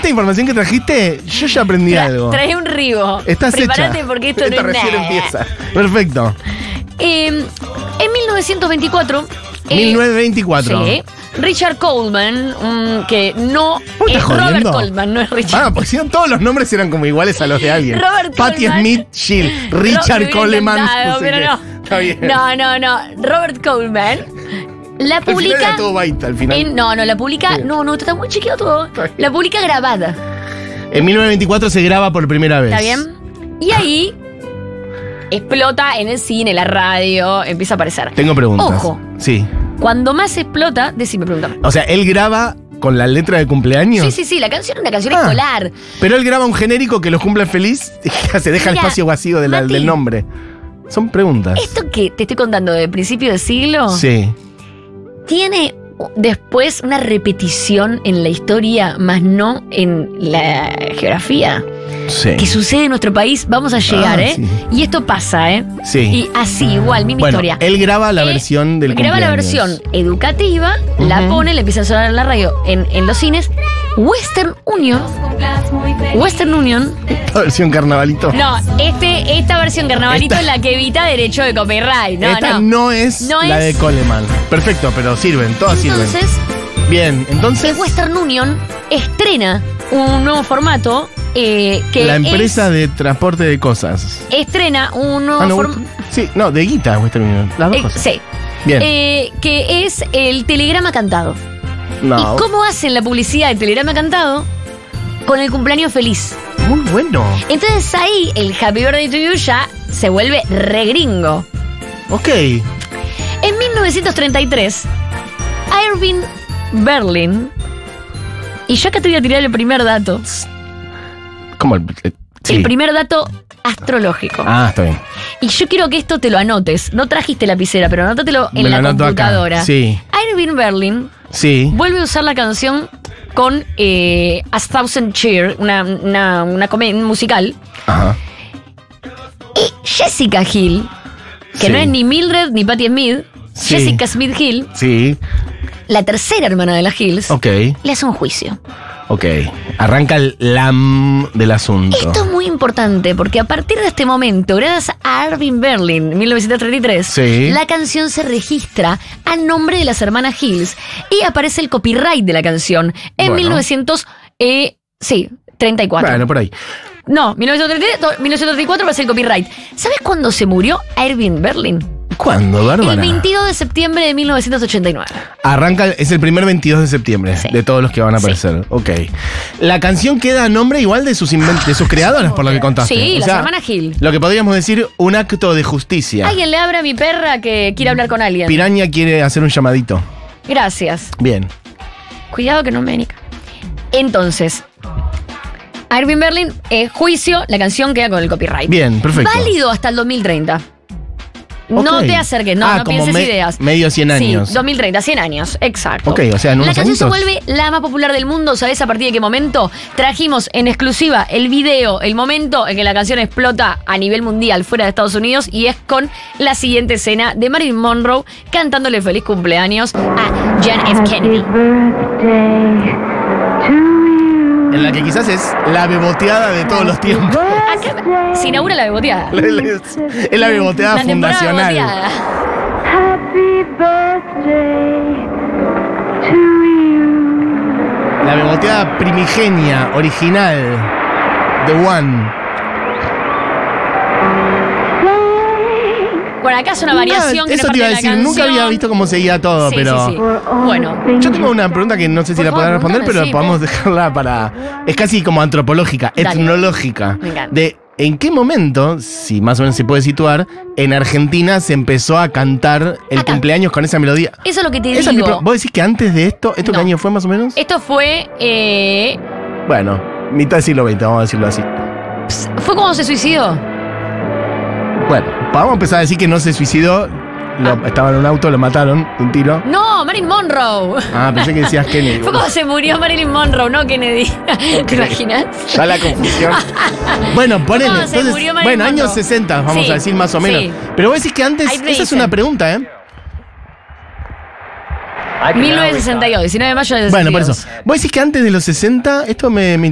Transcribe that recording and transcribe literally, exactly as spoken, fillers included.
esta información que trajiste, yo ya aprendí Tra algo. Trae un ribo. Estás Prepárate hecha. porque esto Esta no es recién nada. empieza. Perfecto. Eh, en mil novecientos veinticuatro. eh, mil novecientos veinticuatro. Sí. Richard Coleman, um, que no ¿Vos es estás Robert jodiendo? Coleman, no es Richard. Ah, porque si no, todos los nombres eran como iguales a los de alguien. Robert Patty Coleman. Smith, Shield, Ro- Richard me hubiera Coleman. encantado, no sé pero qué. no. Está bien. No, no, no. Robert Coleman la Al final publica. era todo baita, al final. en- no, no, la publica. Sí. No, no, está muy chiquito todo. Está bien. La publica grabada. En mil novecientos veinticuatro se graba por primera vez. ¿Está bien? Y ahí explota en el cine, la radio, empieza a aparecer. Tengo preguntas. Ojo. Sí. Cuando más explota, decime, pregúntame. O sea, él graba con la letra de cumpleaños. Sí, sí, sí, la canción es una canción Ah. escolar. Pero él graba un genérico que los cumple feliz y que se deja el Mira, espacio vacío de la- Mati. del nombre. Son preguntas. Esto que te estoy contando de principio de siglo Sí. tiene después una repetición en la historia, más no en la geografía. Sí. Que sucede en nuestro país, vamos a llegar, Ah, ¿eh? sí. Y esto pasa, ¿eh? Sí. Y así, igual, misma Bueno, historia. él graba la Eh, versión del Graba la cumpleaños. versión educativa, la Ujú. pone, le empieza a sonar en la radio, en, en los cines. Western Union. Western Union. La versión carnavalito. No, este, esta versión carnavalito Esta- es la que evita derecho de copyright. No, Esta no. no, es No la es- de Coleman. Perfecto, pero sirven, todas sirven. Entonces, Bien, entonces Western Union estrena un nuevo formato eh, que la empresa es- de transporte de cosas. estrena un nuevo Ah, no, formato. sí, no, de guita, Western Union. Las dos cosas. sí. Bien. Eh, que es el telegrama cantado. no. ¿Y cómo hacen la publicidad del telegrama cantado? Con el cumpleaños feliz. Muy bueno. Entonces ahí el Happy Birthday to You ya se vuelve re gringo. Ok. En mil novecientos treinta y tres, Irving Berlin, y yo acá te voy a tirar el primer dato, ¿Cómo? el- eh, sí. el primer dato astrológico. Ah, está bien. Y yo quiero que esto te lo anotes. No trajiste lapicera, pero anótatelo en Me la lo anoto acá. computadora. Sí. Irving Berlin Sí. vuelve a usar la canción con eh, A Thousand Cheer, una, una, una comedia musical. Ajá. Y Jessica Hill, que Sí. no es ni Mildred ni Patti Smith, Sí. Jessica Smith Hill, Sí. la tercera hermana de las Hills, Ok. le hace un juicio. Ok. Arranca el lam del asunto. Esto es muy importante porque a partir de este momento, gracias a Irving Berlin, en mil novecientos treinta y tres, Sí. la canción se registra a nombre de las hermanas Hills y aparece el copyright de la canción en Bueno. mil novecientos treinta y cuatro. Bueno, por ahí. No, mil novecientos treinta y tres, mil novecientos treinta y cuatro aparece el copyright. ¿Sabes cuándo se murió Irving Berlin? ¿Cuándo, Bárbara? El veintidós de septiembre de mil novecientos ochenta y nueve. Arranca, es el primer veintidós de septiembre Sí. de todos los que van a Sí. aparecer. Ok. La canción queda a nombre igual de sus, invent- de sus creadoras, por lo que contaste. Sí, O las sea, hermanas Hill. Lo que podríamos decir, un acto de justicia. Alguien le abra a mi perra que quiere hablar con alguien. Piraña quiere hacer un llamadito. Gracias. Bien. Cuidado que no me nica. Entonces, Irving Berlin, eh, juicio, la canción queda con el copyright. Bien, perfecto. Válido hasta el dos mil treinta. No Ok. te acerques, no, Ah, no como pienses me- ideas. medio cien años. Sí, dos mil treinta, cien años, exacto. Ok, o sea, en La unos canción se añitos. vuelve la más popular del mundo, ¿sabes a partir de qué momento? Trajimos en exclusiva el video, el momento en que la canción explota a nivel mundial fuera de Estados Unidos y es con la siguiente escena de Marilyn Monroe cantándole feliz cumpleaños a John F. Kennedy. En la que quizás es la beboteada de todos los tiempos. Acá se inaugura la beboteada. Es es la beboteada La temporada fundacional. beboteada. Happy birthday to you. La beboteada primigenia, original. The One. Bueno, acá es una variación que no es Eso te parte iba a de la decir, canción. nunca había visto cómo seguía todo, Sí, pero. sí, sí. Bueno, Yo tengo una pregunta que no sé si Por la favor, podrán responder, pregúntame, pero sí, podemos vos. dejarla para. Es casi como antropológica, Dale. etnológica. Me encanta. De en qué momento, si más o menos se puede situar, en Argentina se empezó a cantar el Acá. cumpleaños con esa melodía. eso es lo que te Esa es mi digo. pro- ¿Vos decís que antes de esto, esto qué No. año fue más o menos? Esto fue. eh, Bueno, mitad del siglo veinte, vamos a decirlo así. ps, fue cuando se suicidó. Bueno, vamos a empezar a decir que no se suicidó. Lo- estaba en un auto, lo mataron de un tiro. No, Marilyn Monroe. Ah, pensé que decías Kennedy. Fue cuando se murió Marilyn Monroe, no Kennedy. ¿Te imaginas? Ya la confusión. Bueno, ponele. No, se Entonces, murió Marilyn bueno, años Monroe. sesenta, vamos Sí, a decir más o menos. sí. Pero vos decís que antes, Ahí te esa es dicen. una pregunta, ¿eh? mil novecientos sesenta y dos, diecinueve de mayo de Bueno, sesenta y por dos. eso. Vos decís que antes de los sesenta, esto me, me